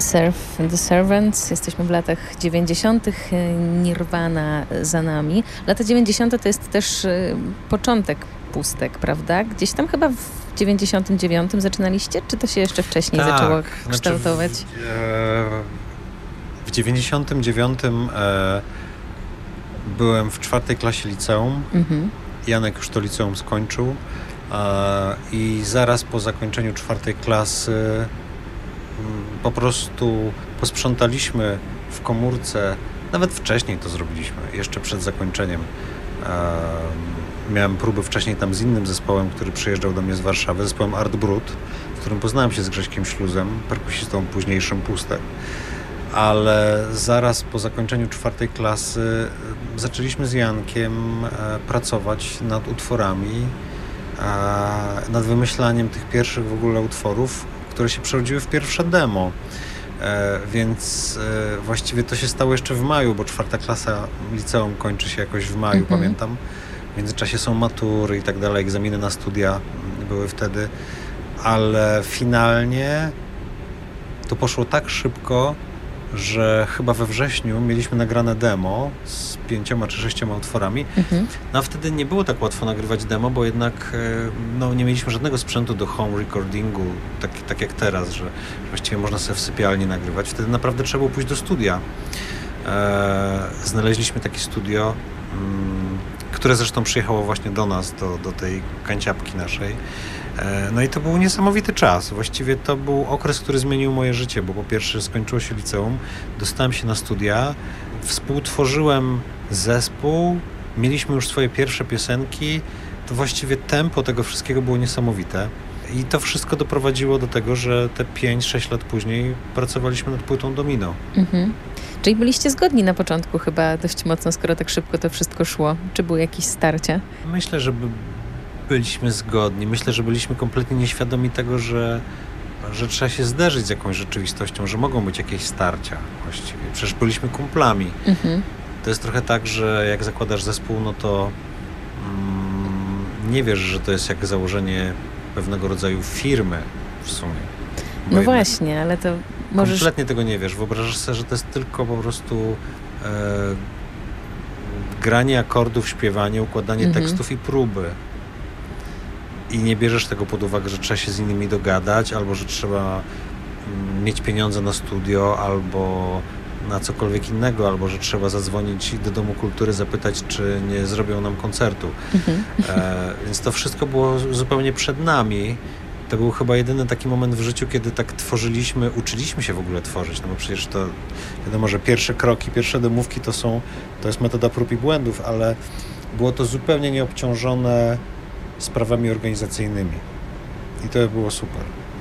Serve the Servants. Jesteśmy w latach 90. Nirvana za nami. Lata 90. to jest też początek Pustek, prawda? Gdzieś tam chyba w 99 zaczynaliście? Czy to się jeszcze wcześniej zaczęło kształtować? W 99 byłem w 4. klasie liceum. Janek już to liceum skończył. I zaraz po zakończeniu 4. klasy po prostu posprzątaliśmy w komórce. Nawet wcześniej to zrobiliśmy, jeszcze przed zakończeniem. Miałem próby wcześniej tam z innym zespołem, który przyjeżdżał do mnie z Warszawy, zespołem Art Brut, z którym poznałem się z Grześkiem Śluzem, perkusistą późniejszym Pustek. Ale zaraz po zakończeniu 4. klasy zaczęliśmy z Jankiem pracować nad utworami, nad wymyślaniem tych pierwszych w ogóle utworów, które się przerodziły w pierwsze demo. Więc właściwie to się stało jeszcze w maju, bo 4. klasa liceum kończy się jakoś w maju, pamiętam. W międzyczasie są matury i tak dalej, egzaminy na studia były wtedy, ale finalnie to poszło tak szybko, że chyba we wrześniu mieliśmy nagrane demo z 5 czy 6 utworami. No a wtedy nie było tak łatwo nagrywać demo, bo jednak nie mieliśmy żadnego sprzętu do home recordingu, tak jak teraz, że właściwie można sobie w sypialni nagrywać. Wtedy naprawdę trzeba było pójść do studia. Znaleźliśmy takie studio, które zresztą przyjechało właśnie do nas, do tej kanciapki naszej. No i to był niesamowity czas. Właściwie to był okres, który zmienił moje życie, bo po pierwsze skończyło się liceum, dostałem się na studia, współtworzyłem zespół, mieliśmy już swoje pierwsze piosenki, to właściwie tempo tego wszystkiego było niesamowite. I to wszystko doprowadziło do tego, że te 5-6 lat później pracowaliśmy nad płytą Domino. Czyli byliście zgodni na początku chyba dość mocno, skoro tak szybko to wszystko szło. Czy były jakieś starcia? Myślę, że byliśmy zgodni. Myślę, że byliśmy kompletnie nieświadomi tego, że trzeba się zderzyć z jakąś rzeczywistością, że mogą być jakieś starcia właściwie. Przecież byliśmy kumplami. To jest trochę tak, że jak zakładasz zespół, no to nie wiesz, że to jest jak założenie pewnego rodzaju firmy w sumie. No właśnie, ale to możesz... Kompletnie tego nie wiesz. Wyobrażasz sobie, że to jest tylko po prostu granie akordów, śpiewanie, układanie tekstów i próby. I nie bierzesz tego pod uwagę, że trzeba się z innymi dogadać, albo że trzeba mieć pieniądze na studio, albo na cokolwiek innego, albo że trzeba zadzwonić do Domu Kultury, zapytać, czy nie zrobią nam koncertu. Więc to wszystko było zupełnie przed nami. To był chyba jedyny taki moment w życiu, kiedy tak tworzyliśmy, uczyliśmy się w ogóle tworzyć, no bo przecież to wiadomo, że pierwsze kroki, pierwsze demówki to jest metoda prób i błędów, ale było to zupełnie nieobciążone sprawami organizacyjnymi. I to było super,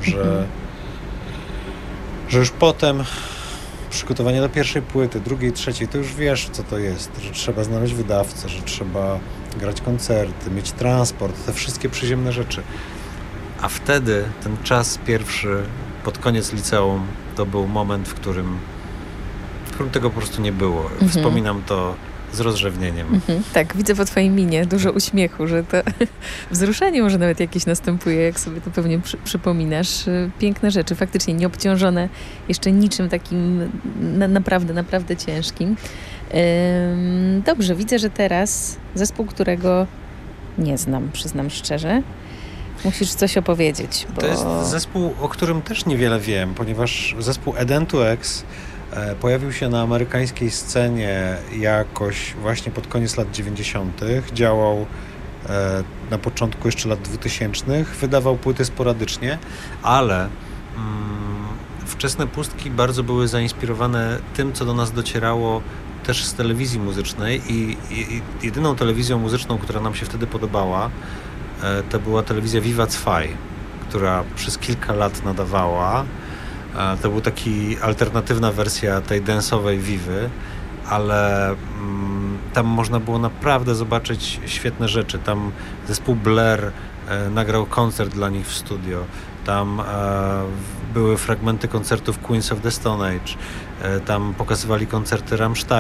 że już potem przygotowanie do pierwszej płyty, drugiej, trzeciej, to już wiesz, co to jest, że trzeba znaleźć wydawcę, że trzeba grać koncerty, mieć transport, te wszystkie przyziemne rzeczy. A wtedy ten czas pierwszy, pod koniec liceum, to był moment, w którym tego po prostu nie było. Wspominam to z rozrzewnieniem. Tak, widzę po twojej minie dużo uśmiechu, że to wzruszenie może nawet jakieś następuje, jak sobie to pewnie przypominasz. Piękne rzeczy, faktycznie nieobciążone jeszcze niczym takim naprawdę ciężkim. Dobrze, widzę, że teraz zespół, którego nie znam, przyznam szczerze. Musisz coś opowiedzieć. Bo... To jest zespół, o którym też niewiele wiem, ponieważ zespół Edent2X pojawił się na amerykańskiej scenie jakoś właśnie pod koniec lat 90. Działał na początku jeszcze lat 2000. Wydawał płyty sporadycznie, ale wczesne Pustki bardzo były zainspirowane tym, co do nas docierało też z telewizji muzycznej i jedyną telewizją muzyczną, która nam się wtedy podobała, to była telewizja Viva 2, która przez kilka lat nadawała. To była taki alternatywna wersja tej dance'owej Vivy, ale tam można było naprawdę zobaczyć świetne rzeczy. Tam zespół Blair nagrał koncert dla nich w studio. Tam były fragmenty koncertów Queens of the Stone Age. Tam pokazywali koncerty Rammstein.